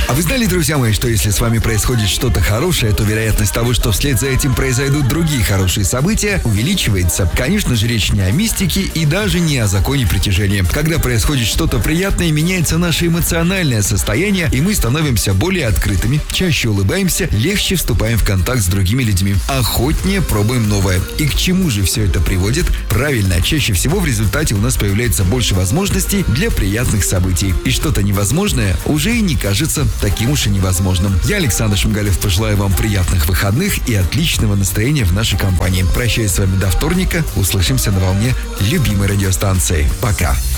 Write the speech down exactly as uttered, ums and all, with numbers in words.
А вы знали, друзья мои, что если с вами происходит что-то хорошее, то вероятность того, что вслед за этим произойдут другие хорошие события, увеличивается. Конечно же, речь не о мистике и даже не о законе притяжения. Когда происходит что-то приятное, меняется наше эмоциональное состояние, и мы становимся более открытыми, чаще улыбаемся, легче вступаем в контакт с другими людьми, охотнее пробуем новое. И к чему же все это приводит? Правильно, чаще всего в результате у нас появляется больше возможностей для приятных событий. И что-то невозможное уже и не кажется таким уж и невозможным. Я, Александр Шмигалев, пожелаю вам приятных выходных и отличного настроения в нашей компании. Прощаюсь с вами до вторника. Услышимся на волне любимой радиостанции. Пока.